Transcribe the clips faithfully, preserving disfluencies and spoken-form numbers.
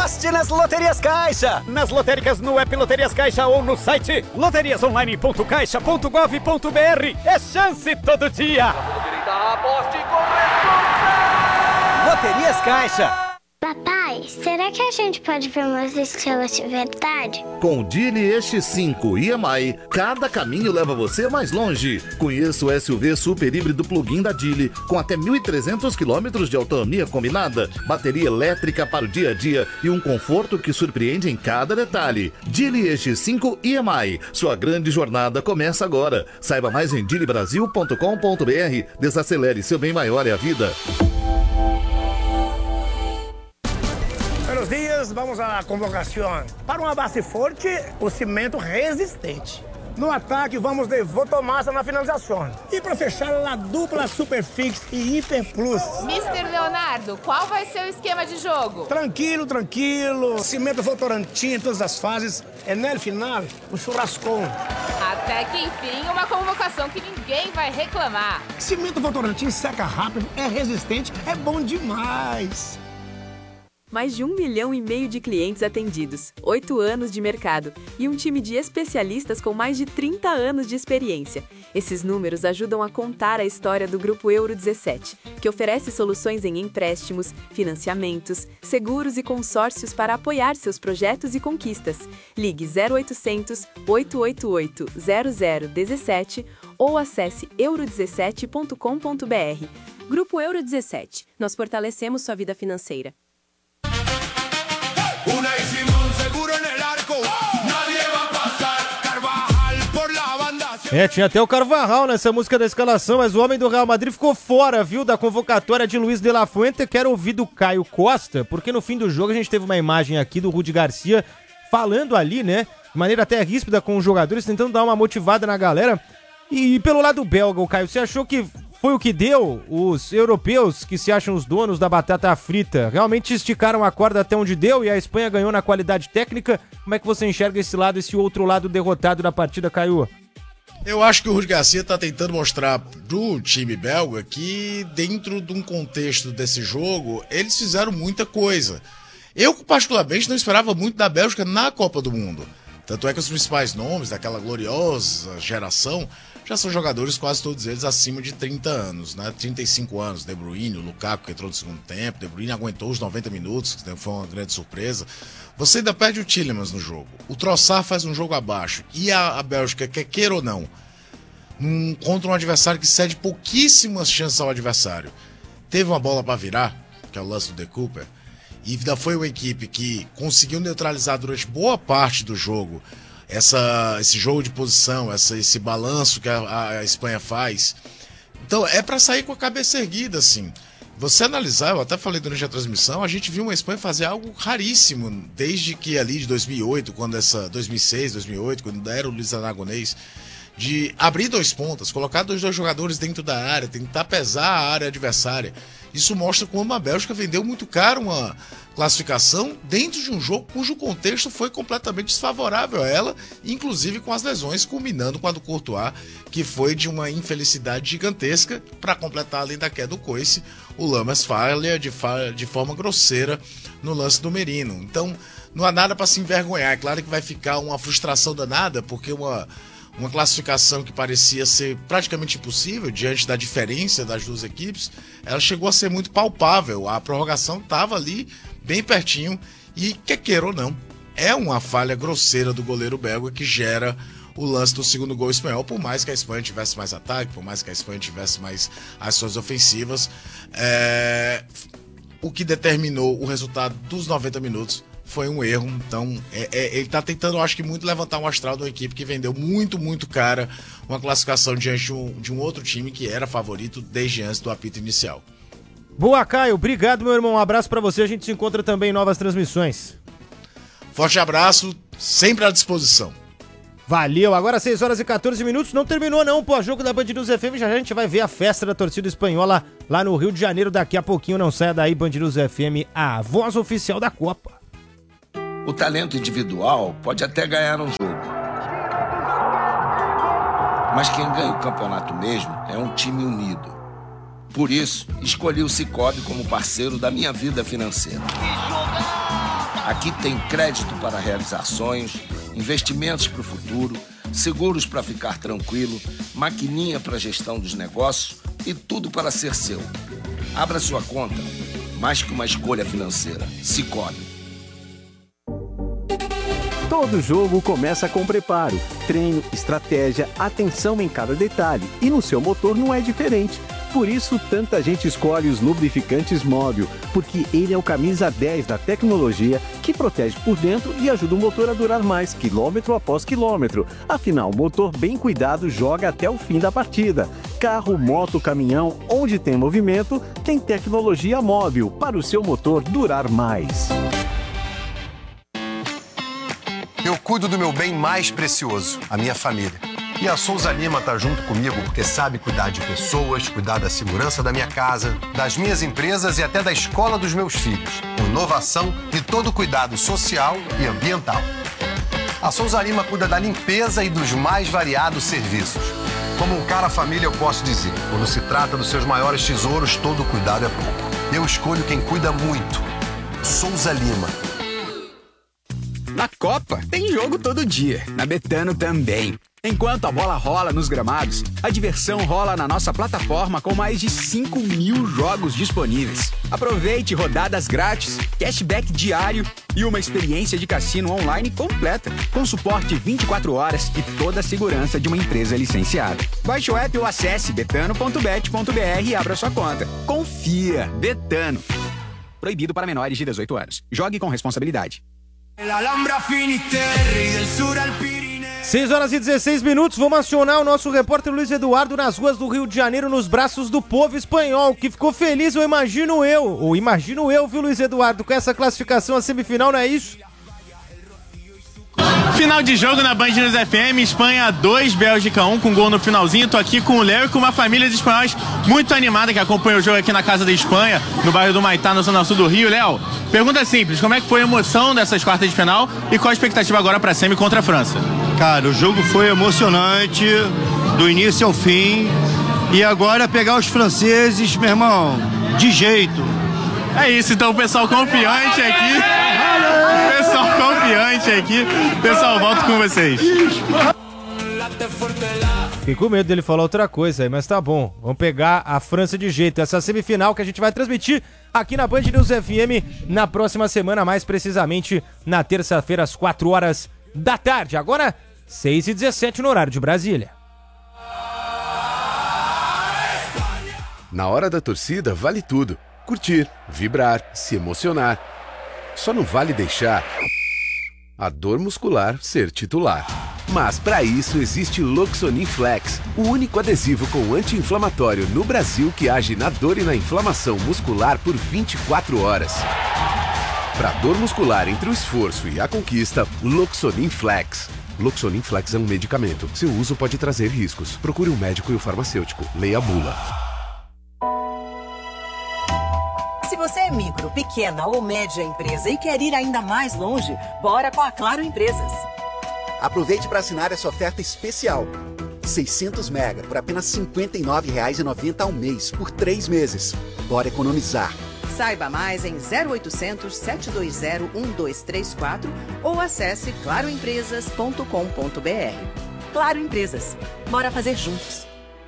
Aposte nas Loterias Caixa. Nas lotéricas, no app Loterias Caixa ou no site loterias online ponto caixa ponto gov ponto br. É chance todo dia. Aposte com Loterias Caixa. Papai, será que a gente pode ver umas estrelas de verdade? Com o Geely E X cinco e M I, cada caminho leva você mais longe. Conheça o S U V super híbrido plug-in da Geely, com até mil e trezentos quilômetros de autonomia combinada, bateria elétrica para o dia a dia e um conforto que surpreende em cada detalhe. Geely E X cinco e M I, sua grande jornada começa agora. Saiba mais em geely brasil ponto com ponto br. Desacelere, seu bem maior é a vida. Buenos dias, vamos à convocação. Para uma base forte, o cimento resistente. No ataque, vamos de Votomassa na finalização. E para fechar, a dupla Superfix e Hiper Plus. mister Leonardo, qual vai ser o esquema de jogo? Tranquilo, tranquilo. Cimento Votorantim em todas as fases. É no final, um churrascão. Até que enfim, uma convocação que ninguém vai reclamar. Cimento Votorantim seca rápido, é resistente, é bom demais. Mais de um milhão e meio de clientes atendidos, oito anos de mercado e um time de especialistas com mais de trinta anos de experiência. Esses números ajudam a contar a história do Grupo Euro dezessete, que oferece soluções em empréstimos, financiamentos, seguros e consórcios para apoiar seus projetos e conquistas. Ligue zero oitocentos, oito oito oito, zero zero um sete ou acesse euro dezessete ponto com ponto br. Grupo Euro dezessete. Nós fortalecemos sua vida financeira. É, tinha até o Carvajal nessa música da escalação, mas o homem do Real Madrid ficou fora, viu, da convocatória de Luiz de la Fuente. Quero ouvir do Caio Costa, porque no fim do jogo a gente teve uma imagem aqui do Rudi Garcia falando ali, né, de maneira até ríspida com os jogadores, tentando dar uma motivada na galera. E pelo lado belga, o Caio, você achou que foi o que deu? Os europeus, que se acham os donos da batata frita, realmente esticaram a corda até onde deu e a Espanha ganhou na qualidade técnica? Como é que você enxerga esse lado, esse outro lado derrotado da partida, Caio? Eu acho que o Rudi Garcia está tentando mostrar pro time belga que dentro de um contexto desse jogo, eles fizeram muita coisa. Eu, particularmente, não esperava muito da Bélgica na Copa do Mundo. Tanto é que os principais nomes daquela gloriosa geração já são jogadores, quase todos eles, acima de trinta anos, né? trinta e cinco anos. De Bruyne, o Lukaku, que entrou no segundo tempo. De Bruyne aguentou os noventa minutos, que foi uma grande surpresa. Você ainda perde o Tielemans no jogo. O Trossard faz um jogo abaixo. E a, a Bélgica, quer queira ou não, num, contra um adversário que cede pouquíssimas chances ao adversário. Teve uma bola para virar, que é o lance do De Cooper, e ainda foi uma equipe que conseguiu neutralizar durante boa parte do jogo essa, esse jogo de posição, essa, esse balanço que a, a Espanha faz. Então é para sair com a cabeça erguida, assim. Você analisar, eu até falei durante a transmissão, a gente viu uma Espanha fazer algo raríssimo, desde que ali de dois mil e oito, quando essa, dois mil e seis, dois mil e oito, quando era o Luiz Aragonês, de abrir dois pontas, colocar dois, dois jogadores dentro da área, tentar pesar a área adversária. Isso mostra como a Bélgica vendeu muito caro uma classificação dentro de um jogo cujo contexto foi completamente desfavorável a ela, inclusive com as lesões, culminando com a do Courtois, que foi de uma infelicidade gigantesca. Para completar, além da queda do coice, o Lammers falha de, fa- de forma grosseira no lance do Merino. Então, não há nada para se envergonhar. É claro que vai ficar uma frustração danada, porque uma... Uma classificação que parecia ser praticamente impossível diante da diferença das duas equipes, ela chegou a ser muito palpável. A prorrogação estava ali bem pertinho e, quer queira ou não, é uma falha grosseira do goleiro belga que gera o lance do segundo gol espanhol. Por mais que a Espanha tivesse mais ataque, por mais que a Espanha tivesse mais ações ofensivas, é... o que determinou o resultado dos noventa minutos foi um erro. Então é, é, ele está tentando, eu acho que muito, levantar um astral de uma equipe que vendeu muito, muito cara uma classificação diante de um, de um outro time que era favorito desde antes do apito inicial. Boa, Caio, obrigado, meu irmão, um abraço pra você, a gente se encontra também em novas transmissões. Forte abraço, sempre à disposição. Valeu, agora seis horas e catorze minutos, não terminou não, pô, jogo da Band News F M, já a gente vai ver a festa da torcida espanhola lá no Rio de Janeiro daqui a pouquinho, não saia daí, Band News F M, a voz oficial da Copa. O talento individual pode até ganhar um jogo. Mas quem ganha o campeonato mesmo é um time unido. Por isso, escolhi o Sicoob como parceiro da minha vida financeira. Que jogada! Aqui tem crédito para realizar sonhos, investimentos para o futuro, seguros para ficar tranquilo, maquininha para gestão dos negócios e tudo para ser seu. Abra sua conta, mais que uma escolha financeira. Sicoob. Todo jogo começa com preparo, treino, estratégia, atenção em cada detalhe. E no seu motor não é diferente. Por isso, tanta gente escolhe os lubrificantes Móbil, porque ele é o camisa dez da tecnologia que protege por dentro e ajuda o motor a durar mais, quilômetro após quilômetro. Afinal, o motor bem cuidado joga até o fim da partida. Carro, moto, caminhão, onde tem movimento, tem tecnologia Móbil para o seu motor durar mais. Eu cuido do meu bem mais precioso, a minha família. E a Souza Lima tá junto comigo porque sabe cuidar de pessoas, cuidar da segurança da minha casa, das minhas empresas e até da escola dos meus filhos. Inovação e todo cuidado social e ambiental. A Souza Lima cuida da limpeza e dos mais variados serviços. Como um cara família, eu posso dizer, quando se trata dos seus maiores tesouros, todo cuidado é pouco. Eu escolho quem cuida muito. Souza Lima. Na Copa, tem jogo todo dia. Na Betano também. Enquanto a bola rola nos gramados, a diversão rola na nossa plataforma com mais de cinco mil jogos disponíveis. Aproveite rodadas grátis, cashback diário e uma experiência de cassino online completa, com suporte vinte e quatro horas e toda a segurança de uma empresa licenciada. Baixe o app ou acesse betano ponto bet ponto br e abra sua conta. Confia, Betano. Proibido para menores de dezoito anos. Jogue com responsabilidade. seis horas e dezesseis minutos, vamos acionar o nosso repórter Luiz Eduardo nas ruas do Rio de Janeiro, nos braços do povo espanhol, que ficou feliz, eu imagino eu, ou imagino eu, viu, Luiz Eduardo, com essa classificação à semifinal, não é isso? Final de jogo na Band News F M, Espanha dois, Bélgica um, com gol no finalzinho. Tô aqui com o Léo e com uma família de espanhóis muito animada que acompanha o jogo aqui na Casa da Espanha, no bairro do Maitá, no Zona Sul do Rio. Léo, pergunta simples, como é que foi a emoção dessas quartas de final e qual a expectativa agora pra semi contra a França? Cara, o jogo foi emocionante, do início ao fim, e agora pegar os franceses, meu irmão, de jeito. É isso, então o pessoal confiante aqui, o pessoal confiante aqui, pessoal, volto com vocês. Fiquei com medo dele falar outra coisa aí, mas tá bom, vamos pegar a França de jeito, essa semifinal que a gente vai transmitir aqui na Band News F M na próxima semana, mais precisamente na terça-feira às quatro horas da tarde, agora seis e dezessete no horário de Brasília. Na hora da torcida vale tudo. Curtir, vibrar, se emocionar. Só não vale deixar a dor muscular ser titular. Mas para isso existe Loxonin Flex, o único adesivo com anti-inflamatório no Brasil que age na dor e na inflamação muscular por vinte e quatro horas. Para dor muscular entre o esforço e a conquista, Loxonin Flex. Loxonin Flex é um medicamento. Seu uso pode trazer riscos. Procure um médico e o farmacêutico. Leia a bula. Se você é micro, pequena ou média empresa e quer ir ainda mais longe, bora com a Claro Empresas. Aproveite para assinar essa oferta especial. seiscentos mega por apenas cinquenta e nove reais e noventa centavos ao mês, por três meses. Bora economizar. Saiba mais em zero oitocentos, sete dois zero, um dois três quatro ou acesse claro empresas ponto com ponto br. Claro Empresas. Bora fazer juntos.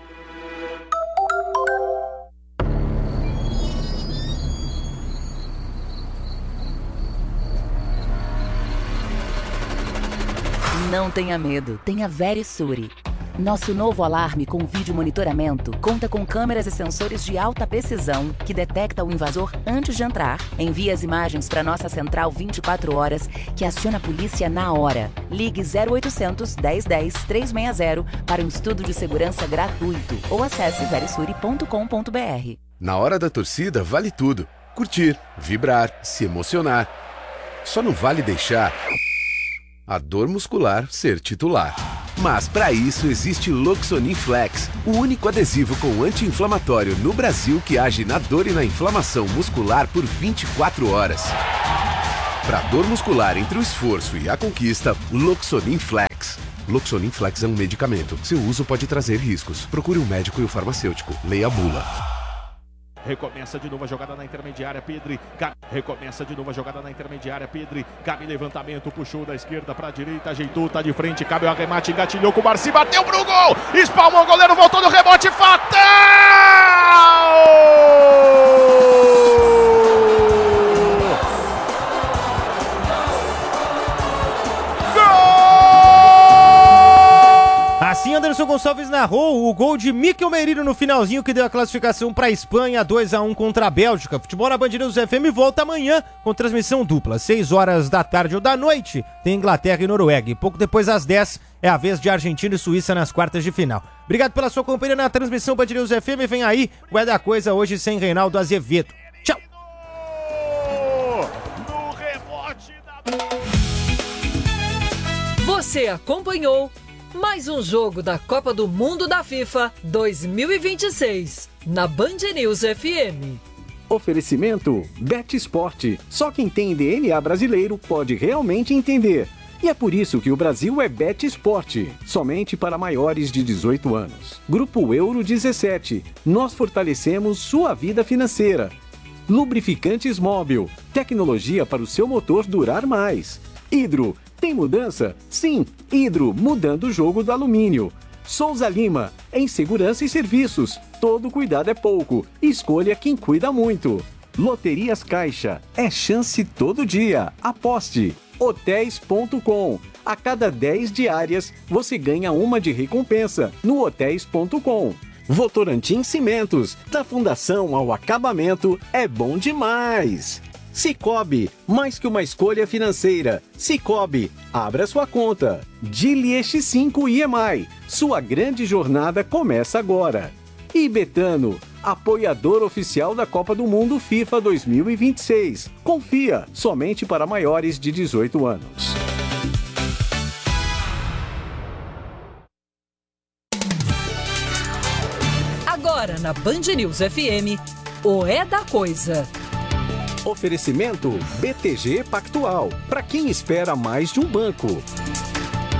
Não tenha medo, tenha Verisure. Nosso novo alarme com vídeo monitoramento conta com câmeras e sensores de alta precisão que detecta o invasor antes de entrar, envia as imagens para nossa central vinte e quatro horas, que aciona a polícia na hora. Ligue zero oitocentos, dez dez, trezentos e sessenta para um estudo de segurança gratuito ou acesse verisure ponto com ponto br. Na hora da torcida vale tudo. Curtir, vibrar, se emocionar. Só não vale deixar a dor muscular ser titular. Mas para isso existe Loxonin Flex, o único adesivo com anti-inflamatório no Brasil que age na dor e na inflamação muscular por vinte e quatro horas. Para dor muscular entre o esforço e a conquista, Loxonin Flex. Loxonin Flex é um medicamento. Seu uso pode trazer riscos. Procure um médico e o farmacêutico. Leia a bula. recomeça de novo a jogada na intermediária, Pedri. Gabi, recomeça de novo a jogada na intermediária, Pedri. Gabi, levantamento, puxou da esquerda pra direita, ajeitou, tá de frente, cabe o arremate, engatilhou com o Marci, bateu pro gol! Espalmou o goleiro, voltou no rebote, fatal! Assim, Anderson Gonçalves narrou o gol de Mikel Merino no finalzinho que deu a classificação para a Espanha, dois a um contra a Bélgica. Futebol na Band News F M volta amanhã com transmissão dupla. seis horas da tarde ou da noite tem Inglaterra e Noruega. E pouco depois, às dez, é a vez de Argentina e Suíça nas quartas de final. Obrigado pela sua companhia na transmissão Band News F M. Vem aí, vai dar coisa hoje sem Reinaldo Azevedo. Tchau! No rebote da... Você acompanhou mais um jogo da Copa do Mundo da FIFA dois mil e vinte e seis, na Band News F M. Oferecimento Bet Sport. Só quem tem D N A brasileiro pode realmente entender. E é por isso que o Brasil é Bet Sport, somente para maiores de dezoito anos. Grupo Euro dezessete. Nós fortalecemos sua vida financeira. Lubrificantes Móbil. Tecnologia para o seu motor durar mais. Hidro. Tem mudança? Sim, Hidro, mudando o jogo do alumínio. Souza Lima, em segurança e serviços. Todo cuidado é pouco. Escolha quem cuida muito. Loterias Caixa, é chance todo dia. Aposte. hotéis ponto com. A cada dez diárias, você ganha uma de recompensa no hotéis ponto com. Votorantim Cimentos, da fundação ao acabamento, é bom demais. Cicobi, mais que uma escolha financeira. Cicobi, abra sua conta. Dili X cinco I M I, sua grande jornada começa agora. E Betano, apoiador oficial da Copa do Mundo FIFA dois mil e vinte e seis. Confia, somente para maiores de dezoito anos. Agora na Band News F M, o É da Coisa. Oferecimento B T G Pactual, para quem espera mais de um banco.